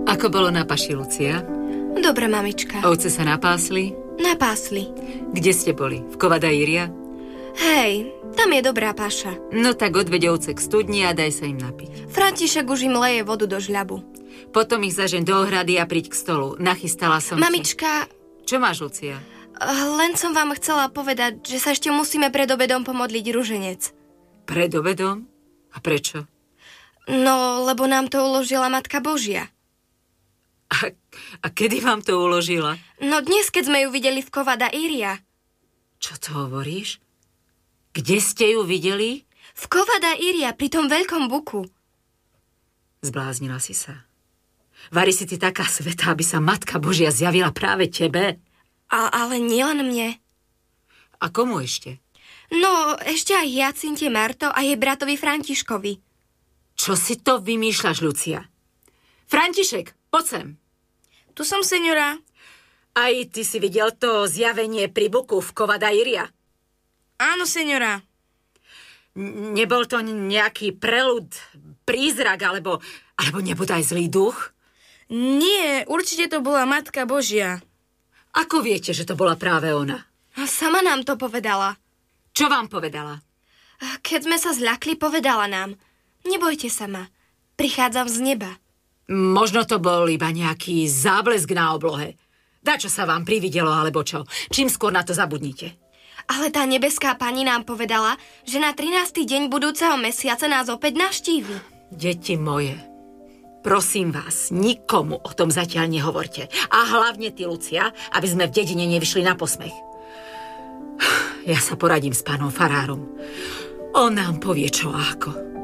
Ako bolo na paši, Lucia? Dobre, mamička. Ovce sa napásli? Napásli. Kde ste boli? V Covada Iria? Hej, tam je dobrá paša. No tak odveď ovce k studni a daj sa im napiť. František už im leje vodu do žľabu. Potom ich zažen do ohrady a príď k stolu. Nachystala som Mamička... Čo máš, Lucia? Len som vám chcela povedať, že sa ešte musíme pred obedom pomodliť ruženec. Pred obedom? A prečo? No, lebo nám to uložila Matka Božia. A kedy vám to uložila? No dnes, keď sme ju videli v Covada Iria. Čo to hovoríš? Kde ste ju videli? V Covada Iria, pri tom veľkom buku. Zbláznila si sa. Vari si ty taká svätá, aby sa Matka Božia zjavila práve tebe? Ale nielen mne. A komu ešte? No, ešte aj Jacinte Marto a jej bratovi Františkovi. Čo si to vymýšľaš, Lucia? František, poď sem. Tu som, seňora. Aj ty si videl to zjavenie pri buku v Covada Iria? Áno, seňora. Nebol to nejaký prelud, prízrak, alebo nebodaj zlý duch? Nie, určite to bola Matka Božia. Ako viete, že to bola práve ona? Sama nám to povedala. Čo vám povedala? Keď sme sa zľakli, povedala nám. Nebojte sa ma, prichádzam z neba. Možno to bol iba nejaký záblesk na oblohe. Dačo sa vám prividelo, alebo čo? Čím skôr na to zabudnite. Ale tá nebeská pani nám povedala, že na 13. deň budúceho mesiaca nás opäť navštívi. Deti moje, prosím vás, nikomu o tom zatiaľ nehovorte. A hlavne ty, Lucia, aby sme v dedine nevyšli na posmech. Ja sa poradím s pánom farárom. On nám povie čo a ako.